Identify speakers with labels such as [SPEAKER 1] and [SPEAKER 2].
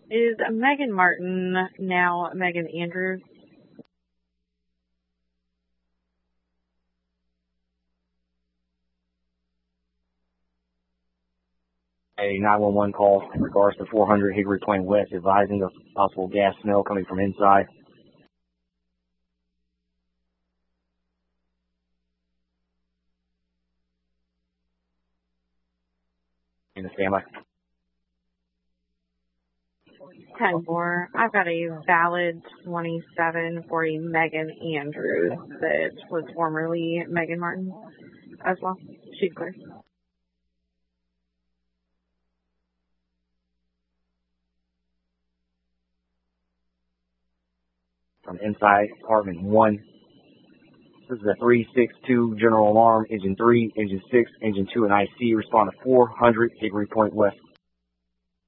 [SPEAKER 1] Is Megan Martin now Megan Andrews?
[SPEAKER 2] A 911 call in regards to 400 Hickory Point West, advising of possible gas smell coming from inside. In the standby.
[SPEAKER 1] 10-4. I've got a valid 27 for a Megan Andrews that was formerly Megan Martin as well. She's clear.
[SPEAKER 2] From inside apartment 1. This is a 362 general alarm, engine 3, engine 6, engine 2, and IC. Respond to 400 Hickory Point West.